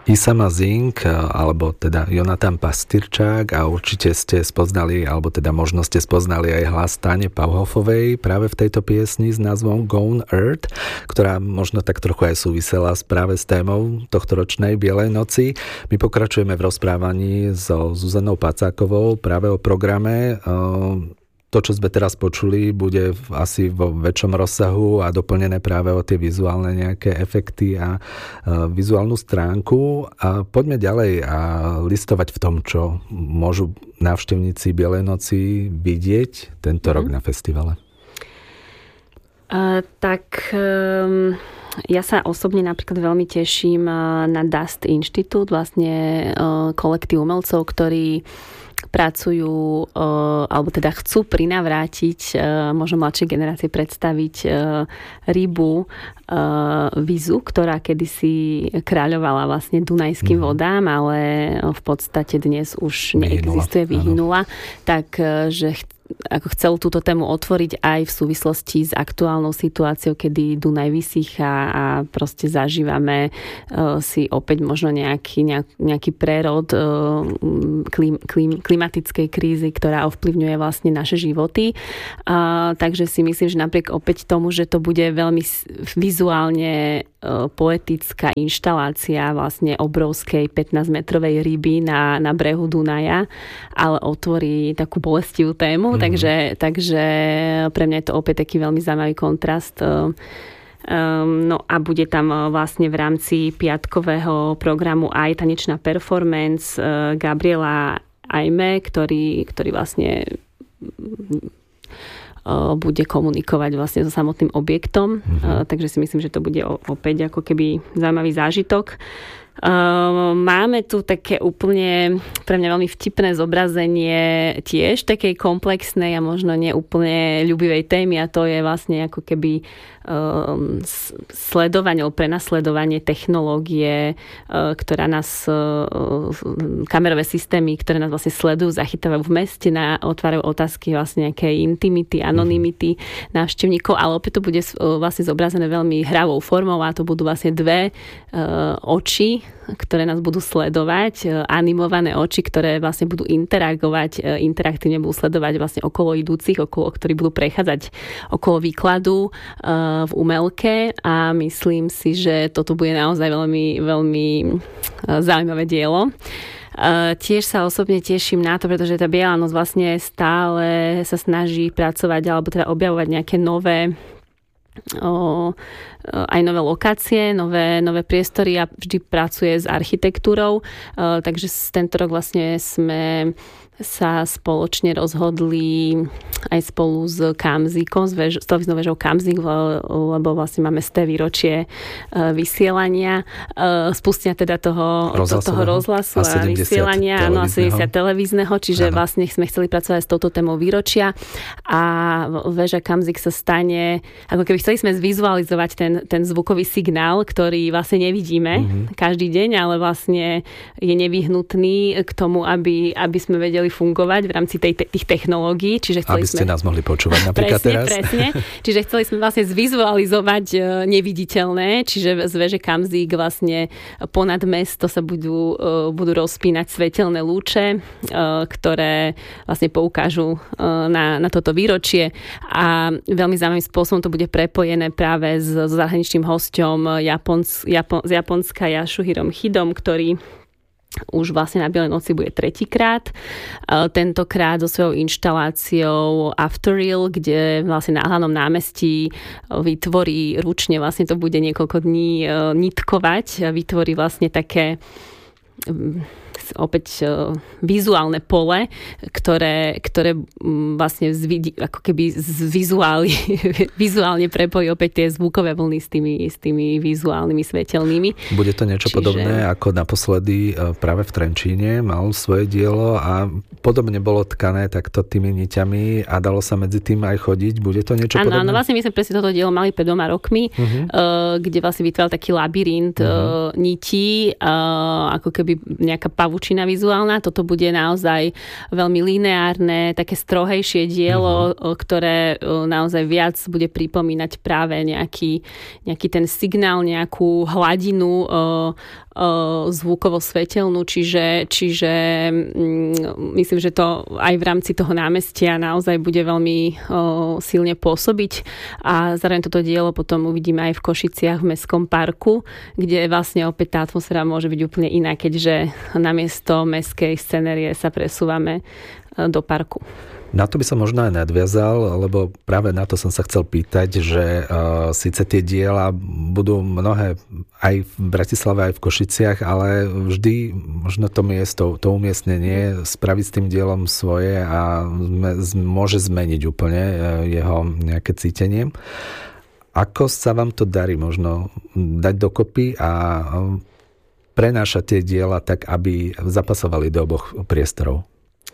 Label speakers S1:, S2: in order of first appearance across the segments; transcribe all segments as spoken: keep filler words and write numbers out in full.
S1: Isama Zink, alebo teda Jonathan Pastyrčák a určite ste spoznali, alebo teda možno ste spoznali aj hlas Táne Pauhofovej práve v tejto piesni s názvom Gone Earth, ktorá možno tak trochu aj súvisela práve s témou tohtoročnej Bielej noci. My pokračujeme v rozprávaní so Zuzanou Pacákovou práve o programe. To, čo sme teraz počuli, bude asi vo väčšom rozsahu a doplnené práve o tie vizuálne nejaké efekty a vizuálnu stránku. A poďme ďalej a listovať v tom, čo môžu návštevníci Bielej noci vidieť tento mm. rok na festivale.
S2: Uh, tak um, ja sa osobne napríklad veľmi teším na Dust Institute, vlastne uh, kolektív umelcov, ktorí pracujú, alebo teda chcú prinavrátiť možno mladšej generácie predstaviť rybu Vizu, ktorá kedysi kráľovala vlastne dunajským mm. vodám, ale v podstate dnes už neexistuje, vyhynula. Takže ako chcel túto tému otvoriť aj v súvislosti s aktuálnou situáciou, kedy Dunaj vysychá a proste zažívame uh, si opäť možno nejaký, nejak, nejaký prerod uh, klim, klim, klimatickej krízy, ktorá ovplyvňuje vlastne naše životy. Uh, takže si myslím, že napriek opäť tomu, že to bude veľmi vizuálne uh, poetická inštalácia vlastne obrovskej pätnásťmetrovej ryby na, na brehu Dunaja, ale otvorí takú bolestivú tému. Mm-hmm. Takže, takže pre mňa je to opäť taký veľmi zaujímavý kontrast. Um, no a bude tam vlastne v rámci piatkového programu aj tanečná performance uh, Gabriela Ajme, ktorý, ktorý vlastne uh, bude komunikovať vlastne so samotným objektom. Mm-hmm. Uh, takže si myslím, že to bude opäť ako keby zaujímavý zážitok. Uh, máme tu také úplne pre mňa veľmi vtipné zobrazenie tiež takej komplexnej a možno neúplne ľubivej témy, a to je vlastne ako keby um, sledovanie, prenasledovanie technológie, uh, ktorá nás uh, kamerové systémy, ktoré nás vlastne sledujú, zachytávajú v meste, na, otvárajú otázky vlastne nejakej intimity, anonymity návštevníkov, ale opäť to bude uh, vlastne zobrazené veľmi hravou formou, a to budú vlastne dve uh, oči, ktoré nás budú sledovať, animované oči, ktoré vlastne budú interagovať, interaktívne budú sledovať vlastne okolo idúcich, okolo, ktorí budú prechádzať okolo výkladu uh, v umelke, a myslím si, že toto bude naozaj veľmi, veľmi zaujímavé dielo. Uh, tiež sa osobne teším na to, pretože tá Biela noc vlastne stále sa snaží pracovať alebo teda objavovať nejaké nové O, aj nové lokácie, nové, nové priestory, a vždy pracuje s architektúrou. O, takže tento rok vlastne sme sa spoločne rozhodli aj spolu s Kamzikom, s, vež, s televíznou väžou Kamzik, lebo vlastne máme sté výročie vysielania, spustenia teda toho, to, toho rozhlasu a, a vysielania, áno, a sedemdesiat televízneho, čiže ano. Vlastne sme chceli pracovať s touto témou výročia, a väža Kamzik sa stane, ako keby chceli sme zvizualizovať ten, ten zvukový signál, ktorý vlastne nevidíme mm-hmm. každý deň, ale vlastne je nevyhnutný k tomu, aby, aby sme vedeli fungovať v rámci tej, tých technológií. Čiže chceli
S1: aby ste
S2: sme...
S1: nás mohli počúvať napríklad
S2: presne,
S1: teraz.
S2: Presne, Čiže chceli sme vlastne zvizualizovať neviditeľné, čiže z veže Kamzik vlastne ponad mesto sa budú, budú rozpínať svetelné lúče, ktoré vlastne poukážu na, na toto výročie, a veľmi zaujímavým spôsobom to bude prepojené práve s, s zahraničným hosťom Japons, Japon, z Japonska Yasuhirom Hidom, ktorý už vlastne na Bielej noci bude tretíkrát. Tentokrát so svojou inštaláciou Afterreal, kde vlastne na hlavnom námestí vytvorí ručne, vlastne to bude niekoľko dní nitkovať, vytvorí vlastne také opäť vizuálne pole, ktoré, ktoré vlastne zvidi, ako keby zvizuáli, vizuálne prepojí opäť tie zvukové vlny s tými, s tými vizuálnymi svetelnými.
S1: Bude to niečo Čiže... podobné ako naposledy práve v Trenčíne mal svoje dielo a podobne bolo tkané takto tými niťami a dalo sa medzi tým aj chodiť. Bude to niečo
S2: ano,
S1: podobné?
S2: Áno, vlastne my sme presne toto dielo mali pred dvoma rokmi, uh-huh. kde vlastne vytváral taký labyrint uh-huh. nití, ako keby nejaká pavučina vizuálna. Toto bude naozaj veľmi lineárne, také strohejšie dielo, mm-hmm. ktoré naozaj viac bude pripomínať práve nejaký, nejaký ten signál, nejakú hladinu zvukovo-svetelnú, čiže, čiže myslím, že to aj v rámci toho námestia naozaj bude veľmi silne pôsobiť a zároveň toto dielo potom uvidíme aj v Košiciach v Mestskom parku, kde vlastne opäť tá atmosféra môže byť úplne iná, keďže namiesto mestskej scenérie sa presúvame do parku.
S1: Na to by som možno aj nadviazal, lebo práve na to som sa chcel pýtať, že uh, síce tie diela budú mnohé aj v Bratislave, aj v Košiciach, ale vždy možno to miesto, to umiestnenie spraviť s tým dielom svoje a môže zmeniť úplne jeho nejaké cítenie. Ako sa vám to darí možno dať dokopy a prenášať tie diela tak, aby zapasovali do oboch priestorov?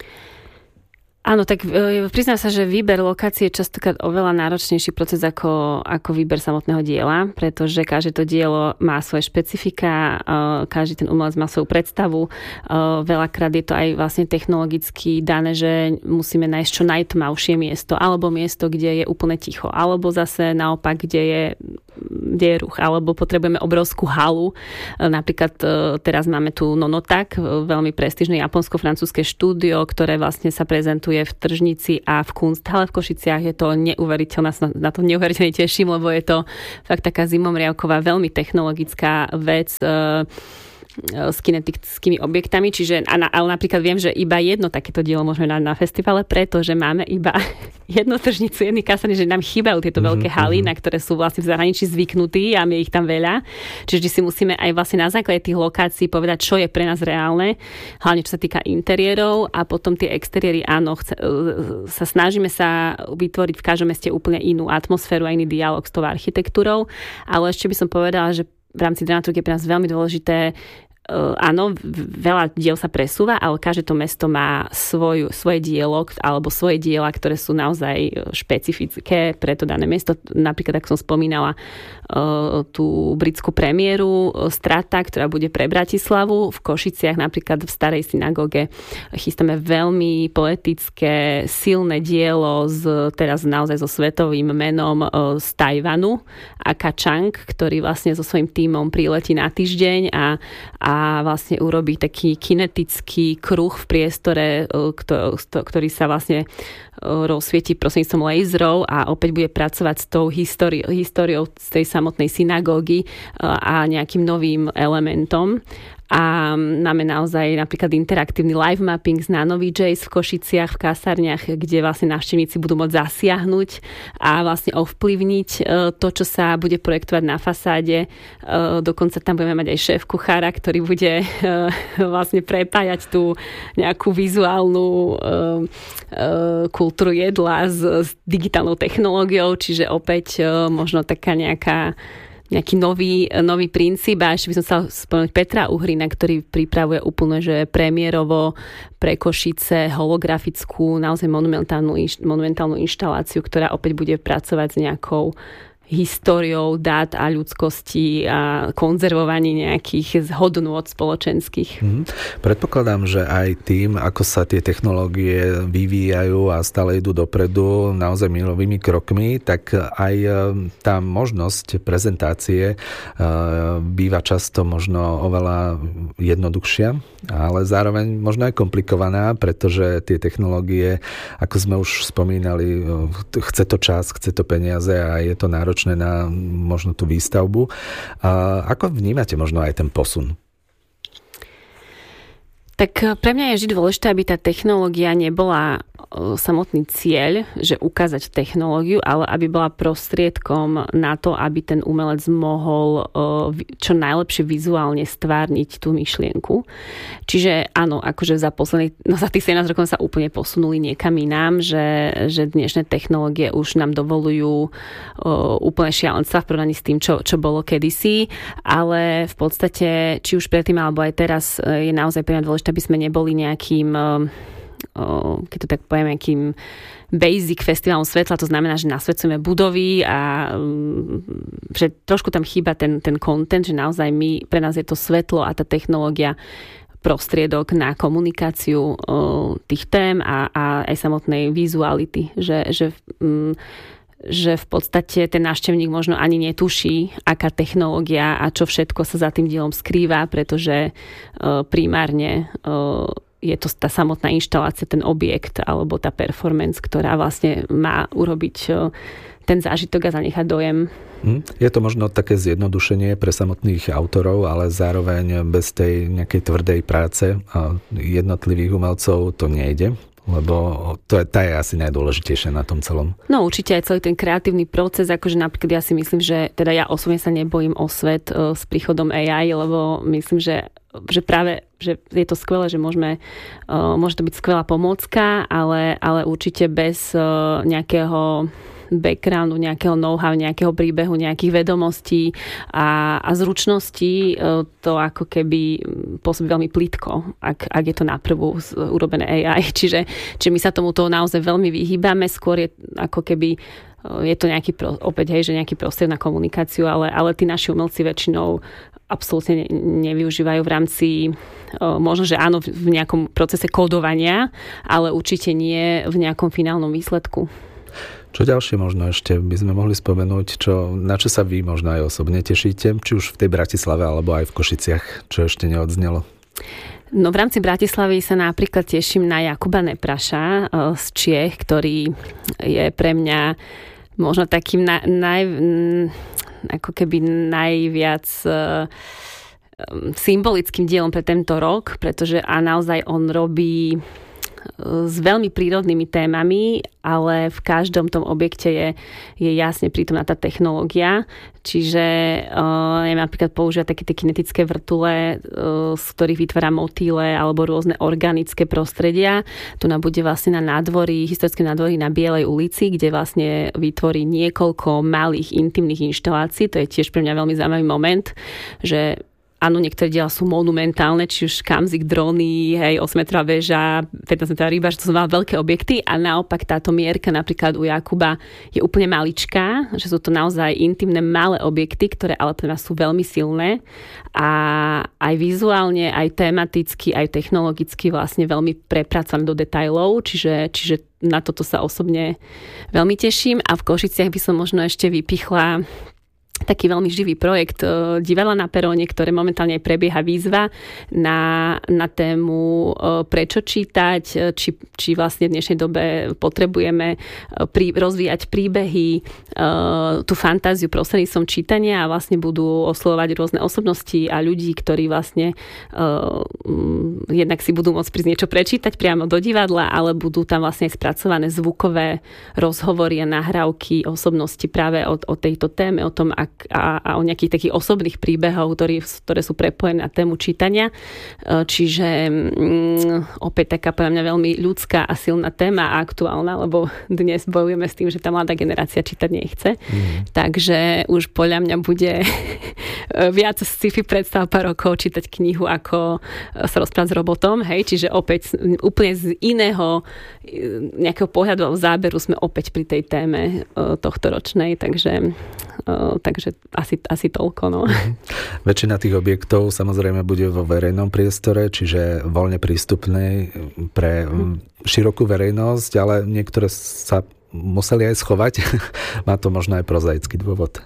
S2: Áno, tak e, priznám sa, že výber lokácie je častokrát oveľa náročnejší proces ako, ako výber samotného diela, pretože každé to dielo má svoje špecifika, e, každý ten umelec má svoju predstavu. E, veľakrát je to aj vlastne technologicky dané, že musíme nájsť čo najtmavšie miesto, alebo miesto, kde je úplne ticho, alebo zase naopak, kde je, kde je ruch, alebo potrebujeme obrovskú halu. E, napríklad e, teraz máme tu Nonotak, veľmi prestížne japonsko-francúzske štúdio, ktoré vlastne sa prezentuje v Tržnici a v Kunsthalle v Košiciach. Je to neuveriteľné, na to neuveriteľne teším, lebo je to fakt taká zimomriavková, veľmi technologická vec s kinetickými objektami, čiže, ale napríklad viem, že iba jedno takéto dielo môžeme dať na festivale, pretože máme iba jednu tržnicu, jedný kasarny, že nám chýbajú tieto mm-hmm. veľké haly, na ktoré sú vlastne v zahraničí zvyknutí a my ich tam veľa. Čiže si musíme aj vlastne na základe tých lokácií povedať, čo je pre nás reálne, hlavne čo sa týka interiérov a potom tie exteriéry, áno, chce, sa snažíme sa vytvoriť v každom meste úplne inú atmosféru a iný dialog s tou architektúrou, ale ešte by som povedala, že v rámci dramaturgie je pre nás veľmi dôležité. Uh, áno, veľa diel sa presúva, ale každé to mesto má svoj, svoje dielo alebo svoje diela, ktoré sú naozaj špecifické pre to dané mesto. Napríklad, ako som spomínala, uh, tú britskú premiéru uh, Strata, ktorá bude pre Bratislavu. V Košiciach napríklad v Starej synagóge chystáme veľmi poetické, silné dielo z, teraz naozaj so svetovým menom uh, z Tajvanu, Aka Chang, ktorý vlastne so svojím tímom priletí na týždeň a, a a vlastne urobí taký kinetický kruh v priestore, ktorý sa vlastne rozsvietí prostredníctvom laserov a opäť bude pracovať s tou históri- históriou z tej samotnej synagógy a nejakým novým elementom. A máme naozaj napríklad interaktívny live mapping z NanoVJs v Košiciach, v kasárniach, kde vlastne návštevníci budú môcť zasiahnuť a vlastne ovplyvniť to, čo sa bude projektovať na fasáde. Dokonca tam budeme mať aj šéf kuchára, ktorý bude vlastne prepájať tú nejakú vizuálnu kultúru jedla s, s digitálnou technológiou, čiže opäť možno taká nejaká nejaký nový, nový princíp. A ešte by som sa spomenúť Petra Uhrina, ktorý pripravuje úplne, že premiérovo pre Košice holografickú, naozaj monumentálnu, monumentálnu inštaláciu, ktorá opäť bude pracovať s nejakou históriou dát a ľudskosti a konzervovaní nejakých hodnôt spoločenských. Hmm.
S1: Predpokladám, že aj tým, ako sa tie technológie vyvíjajú a stále idú dopredu naozaj milovými krokmi, tak aj tá možnosť prezentácie býva často možno oveľa jednoduchšia, ale zároveň možno aj komplikovaná, pretože tie technológie, ako sme už spomínali, chce to čas, chce to peniaze a je to náročné na možno tú výstavbu. A ako vnímate možno aj ten posun?
S2: Tak pre mňa je vždy dôležité, aby tá technológia nebola samotný cieľ, že ukázať technológiu, ale aby bola prostriedkom na to, aby ten umelec mohol čo najlepšie vizuálne stvárniť tú myšlienku. Čiže áno, akože za posledných, no za tých sedemnásť rokov sa úplne posunuli niekam inám, že, že dnešné technológie už nám dovolujú úplne šialenstva v porovnaní s tým, čo, čo bolo kedysi, ale v podstate, či už predtým alebo aj teraz, je naozaj pre mňa dôležité, aby sme neboli nejakým, keď to tak poviem, nejakým basic festivalom svetla, to znamená, že nasvedcujeme budovy a že trošku tam chýba ten, ten content, že naozaj my, pre nás je to svetlo a tá technológia prostriedok na komunikáciu tých tém a, a aj samotnej vizuality, že, že, že v podstate ten návštevník možno ani netuší, aká technológia a čo všetko sa za tým dielom skrýva, pretože primárne je to tá samotná inštalácia, ten objekt alebo tá performance, ktorá vlastne má urobiť ten zážitok a zanechať dojem.
S1: Je to možno také zjednodušenie pre samotných autorov, ale zároveň bez tej nejakej tvrdej práce jednotlivých umelcov to nejde, lebo to je, tá je asi najdôležitejšia na tom celom.
S2: No určite aj celý ten kreatívny proces, akože napríklad ja si myslím, že teda ja osobne sa nebojím o svet s príchodom á í, lebo myslím, že že práve, že je to skvelé, že môžeme, uh, môže to byť skvelá pomôcka, ale, ale určite bez uh, nejakého backgroundu, nejakého know-how, nejakého príbehu, nejakých vedomostí a, a zručností uh, to ako keby pôsobí veľmi plitko, ak, ak je to naprvu urobené á í. Čiže, čiže my sa tomuto naozaj veľmi vyhýbame, skôr je ako keby je to nejaký, opäť hej, že nejaký prostried na komunikáciu, ale, ale tí naši umelci väčšinou absolútne nevyužívajú v rámci, možno, že áno, v nejakom procese kódovania, ale určite nie v nejakom finálnom výsledku.
S1: Čo ďalšie možno ešte by sme mohli spomenúť, čo, na čo sa vy možno aj osobne tešíte, či už v tej Bratislave, alebo aj v Košiciach, čo ešte neodznelo?
S2: No v rámci Bratislavy sa napríklad teším na Jakuba Nepraša z Čiech, ktorý je pre mňa možno takým na, naj, ako keby najviac uh, symbolickým dielom pre tento rok, pretože a naozaj on robí s veľmi prírodnými témami, ale v každom tom objekte je, je jasne prítomná tá technológia. Čiže uh, ja napríklad používa také tie kinetické vrtule, uh, z ktorých vytvára motýle alebo rôzne organické prostredia. Tu nám bude vlastne na nádvorí, historickém nádvorí na Bielej ulici, kde vlastne vytvorí niekoľko malých intimných inštalácií. To je tiež pre mňa veľmi zaujímavý moment, že áno, niektoré diela sú monumentálne, či už Kamzik, drony, hej, osemmetrová väža, pätnásťmetrová ryba, že to sú veľké objekty a naopak táto mierka napríklad u Jakuba je úplne maličká, že sú to naozaj intimné malé objekty, ktoré ale pre nás sú veľmi silné a aj vizuálne, aj tematicky, aj technologicky vlastne veľmi prepracované do detailov, čiže, čiže na toto sa osobne veľmi teším a v Košiciach by som možno ešte vypichla taký veľmi živý projekt Divadla na peróne, ktoré momentálne prebieha výzva na, na tému prečo čítať, či, či vlastne v dnešnej dobe potrebujeme prí, rozvíjať príbehy, tú fantáziu prostredníctvom čítania a vlastne budú oslovovať rôzne osobnosti a ľudí, ktorí vlastne jednak si budú môcť prísť niečo prečítať priamo do divadla, ale budú tam vlastne spracované zvukové rozhovory a nahrávky osobnosti práve o, o tejto téme, o tom, A, a o nejakých takých osobných príbehov, ktorý, ktoré sú prepojené na tému čítania. Čiže mm, opäť taká podľa mňa veľmi ľudská a silná téma a aktuálna, lebo dnes bojujeme s tým, že tá mladá generácia čítať nechce. Mm. Takže už podľa mňa bude viac sci-fi predstav pár rokov čítať knihu, ako sa rozprávať s robotom. Hej? Čiže opäť úplne z iného nejakého pohľadu a záberu sme opäť pri tej téme tohto ročnej. Takže takže asi, asi toľko. No.
S1: Väčšina tých objektov samozrejme bude vo verejnom priestore, čiže voľne prístupné pre širokú verejnosť, ale niektoré sa museli aj schovať. Má to možno aj prozaický dôvod.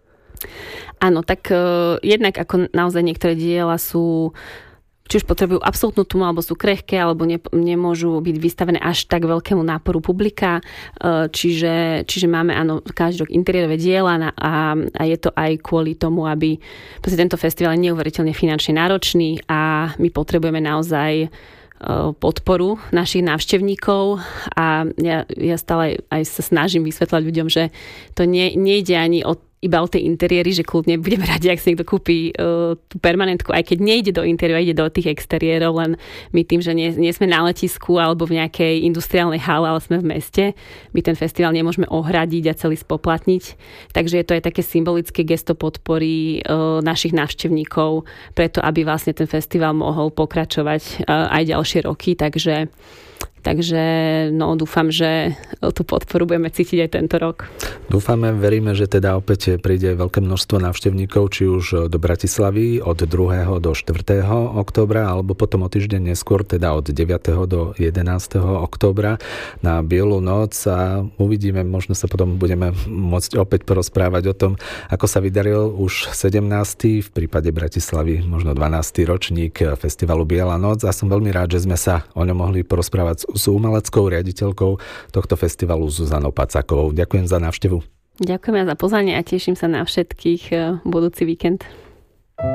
S2: Áno, tak uh, jednak ako naozaj niektoré diela sú či už potrebujú absolútnu tmu, alebo sú krehké, alebo ne, nemôžu byť vystavené až tak veľkému náporu publika. Čiže, čiže máme áno, každý rok interiérové diela a, a je to aj kvôli tomu, aby tento festival je neuveriteľne finančne náročný a my potrebujeme naozaj podporu našich návštevníkov a ja, ja stále aj sa snažím vysvetľať ľuďom, že to nie, nejde ani o iba o tej interiéry, že kľudne budeme radi, ak si niekto kúpi uh, tú permanentku, aj keď nejde do interiéru, ide do tých exteriérov, len my tým, že nie, nie sme na letisku alebo v nejakej industriálnej hale, ale sme v meste, my ten festival nemôžeme ohradiť a celý spoplatniť. Takže je to aj také symbolické gesto podpory uh, našich návštevníkov, preto aby vlastne ten festival mohol pokračovať uh, aj ďalšie roky. Takže Takže no, dúfam, že tú podporu budeme cítiť aj tento rok.
S1: Dúfame, veríme, že teda opäť príde veľké množstvo návštevníkov, či už do Bratislavy od druhého do štvrtého októbra, alebo potom o týždeň neskôr, teda od deviateho do jedenásteho októbra na Bielu noc a uvidíme, možno sa potom budeme môcť opäť porozprávať o tom, ako sa vydaril už sedemnásty, v prípade Bratislavy možno dvanásty ročník festivalu Biela noc a som veľmi rád, že sme sa o ňom mohli porozprávať s umeleckou riaditeľkou tohto festivalu Zuzanou Pacákovou. Ďakujem za návštevu.
S2: Ďakujem za pozvanie a teším sa na všetkých budúci víkend.